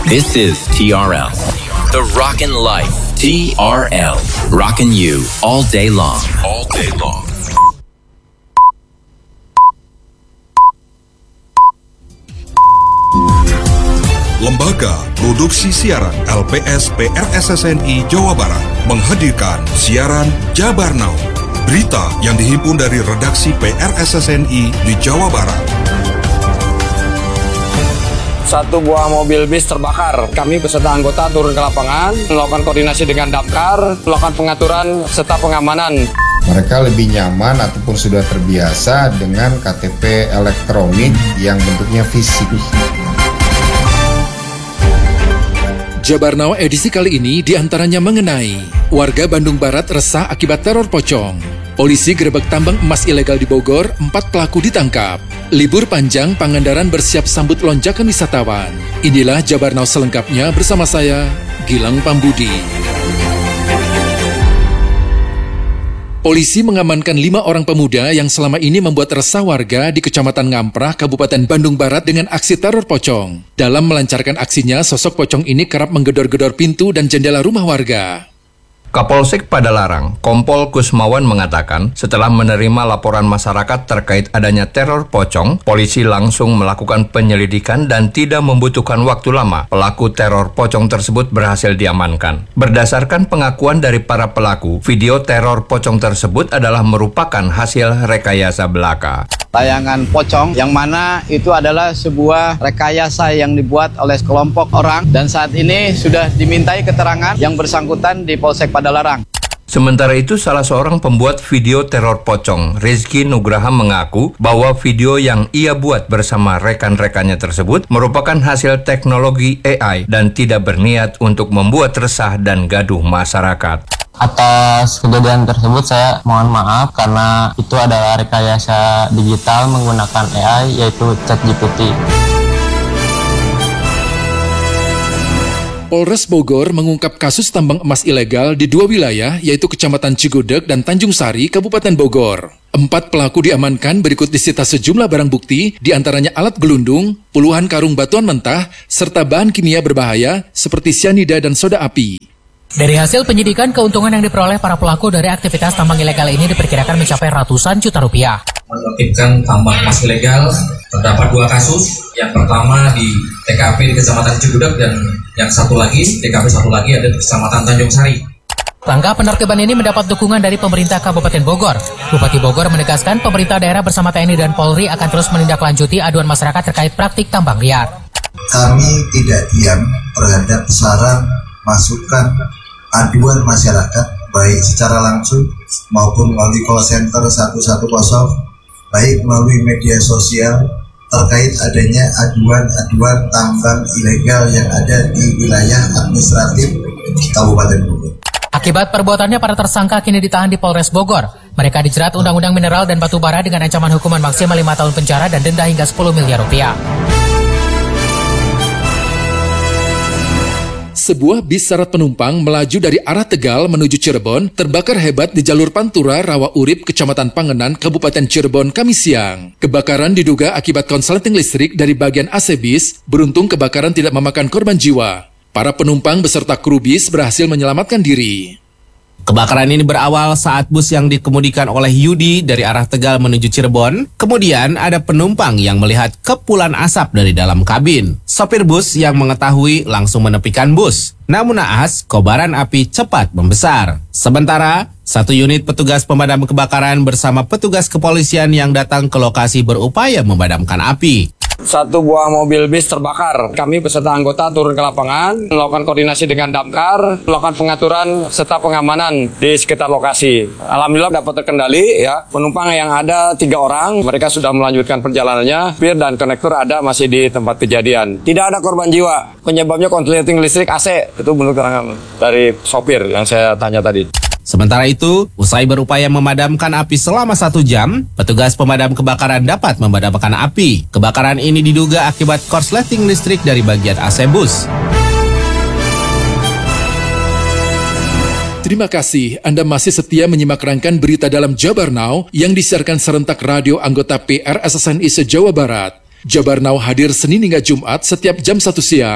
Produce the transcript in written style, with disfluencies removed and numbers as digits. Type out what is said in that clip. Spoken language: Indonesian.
This is TRL, The Rockin' Life. TRL, rockin' you all day long. All day long. Lembaga Produksi Siaran LPS PRSSNI Jawa Barat menghadirkan siaran Jabar Now, berita yang dihimpun dari redaksi PRSSNI di Jawa Barat. Satu buah mobil bis terbakar. Kami beserta anggota turun ke lapangan, melakukan koordinasi dengan damkar, melakukan pengaturan serta pengamanan. Mereka lebih nyaman ataupun sudah terbiasa dengan KTP elektronik yang bentuknya fisik. Jabar Now edisi kali ini diantaranya mengenai warga Bandung Barat resah akibat teror pocong. Polisi gerebek tambang emas ilegal di Bogor, 4 pelaku ditangkap. Libur panjang, Pangandaran bersiap sambut lonjakan wisatawan. Inilah Jabar Now selengkapnya bersama saya, Gilang Pambudi. Polisi mengamankan 5 orang pemuda yang selama ini membuat resah warga di Kecamatan Ngamprah, Kabupaten Bandung Barat dengan aksi teror pocong. Dalam melancarkan aksinya, sosok pocong ini kerap menggedor-gedor pintu dan jendela rumah warga. Kapolsek Padalarang, Kompol Kusmawan mengatakan, setelah menerima laporan masyarakat terkait adanya teror pocong, polisi langsung melakukan penyelidikan dan tidak membutuhkan waktu lama. Pelaku teror pocong tersebut berhasil diamankan. Berdasarkan pengakuan dari para pelaku, video teror pocong tersebut adalah merupakan hasil rekayasa belaka. Tayangan pocong yang mana itu adalah sebuah rekayasa yang dibuat oleh sekelompok orang dan saat ini sudah dimintai keterangan yang bersangkutan di Polsek Padalarang. Sementara itu, salah seorang pembuat video teror pocong, Rizky Nugraha, mengaku bahwa video yang ia buat bersama rekan-rekannya tersebut merupakan hasil teknologi AI dan tidak berniat untuk membuat resah dan gaduh masyarakat. Atas kejadian tersebut saya mohon maaf karena itu adalah rekayasa digital menggunakan AI yaitu ChatGPT. Polres Bogor mengungkap kasus tambang emas ilegal di 2 wilayah yaitu Kecamatan Cigudeg dan Tanjung Sari, Kabupaten Bogor. 4 pelaku diamankan, berikut disita sejumlah barang bukti, diantaranya alat gelundung, puluhan karung batuan mentah, serta bahan kimia berbahaya seperti sianida dan soda api. Dari hasil penyidikan, keuntungan yang diperoleh para pelaku dari aktivitas tambang ilegal ini diperkirakan mencapai ratusan juta rupiah. Menertibkan tambang emas ilegal, terdapat 2 kasus. Yang pertama di TKP di Kecamatan Cigudeg dan yang satu lagi, TKP satu lagi ada di Kecamatan Tanjung Sari. Langkah penertiban ini mendapat dukungan dari pemerintah Kabupaten Bogor. Bupati Bogor menegaskan pemerintah daerah bersama TNI dan Polri akan terus menindaklanjuti aduan masyarakat terkait praktik tambang liar. Kami tidak diam terhadap saran, masukan, aduan masyarakat baik secara langsung maupun melalui call center 110, baik melalui media sosial terkait adanya aduan-aduan tambang ilegal yang ada di wilayah administratif Kabupaten Bogor. Akibat perbuatannya, para tersangka kini ditahan di Polres Bogor. Mereka dijerat Undang-Undang Mineral dan Batu Bara dengan ancaman hukuman maksimal 5 tahun penjara dan denda hingga 10 miliar rupiah. Sebuah bis syarat penumpang melaju dari arah Tegal menuju Cirebon terbakar hebat di jalur Pantura, Rawa Urip, Kecamatan Pangenan, Kabupaten Cirebon, Kamis siang. Kebakaran diduga akibat konsleting listrik dari bagian AC bis, beruntung kebakaran tidak memakan korban jiwa. Para penumpang beserta kru bis berhasil menyelamatkan diri. Kebakaran ini berawal saat bus yang dikemudikan oleh Yudi dari arah Tegal menuju Cirebon. Kemudian ada penumpang yang melihat kepulan asap dari dalam kabin. Sopir bus yang mengetahui langsung menepikan bus. Namun naas, kobaran api cepat membesar. Sementara, 1 unit petugas pemadam kebakaran bersama petugas kepolisian yang datang ke lokasi berupaya memadamkan api. Satu buah mobil bis terbakar. Kami beserta anggota turun ke lapangan, melakukan koordinasi dengan damkar, melakukan pengaturan serta pengamanan di sekitar lokasi. Alhamdulillah dapat terkendali ya. Penumpang yang ada 3 orang, mereka sudah melanjutkan perjalanannya. Supir dan konektor ada masih di tempat kejadian. Tidak ada korban jiwa. Penyebabnya konsleting listrik AC. Itu menurut keterangan dari sopir yang saya tanya tadi. Sementara itu, usai berupaya memadamkan api selama 1 jam, petugas pemadam kebakaran dapat memadamkan api. Kebakaran ini diduga akibat korsleting listrik dari bagian AC bus. Terima kasih Anda masih setia menyimak rangkaian berita dalam Jabar Now yang disiarkan serentak radio anggota PRSSNI se-Jawa Barat. Jabar Now hadir Senin hingga Jumat setiap jam 1 siang.